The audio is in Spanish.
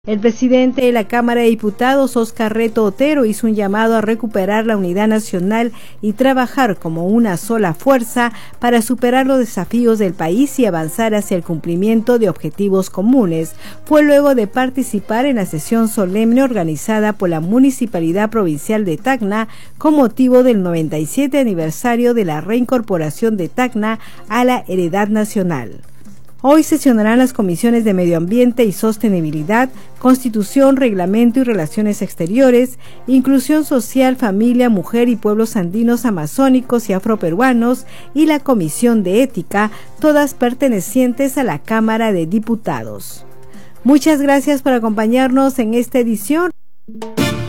El presidente de la Cámara de Diputados, Óscar Reto Otero, hizo un llamado a recuperar la unidad nacional y trabajar como una sola fuerza para superar los desafíos del país y avanzar hacia el cumplimiento de objetivos comunes. Fue luego de participar en la sesión solemne organizada por la Municipalidad Provincial de Tacna con motivo del 97 aniversario de la reincorporación de Tacna a la heredad nacional. Hoy sesionarán las comisiones de Medio Ambiente y Sostenibilidad, Constitución, Reglamento y Relaciones Exteriores, Inclusión Social, Familia, Mujer y Pueblos Andinos, Amazónicos y Afroperuanos y la Comisión de Ética, todas pertenecientes a la Cámara de Diputados. Muchas gracias por acompañarnos en esta edición.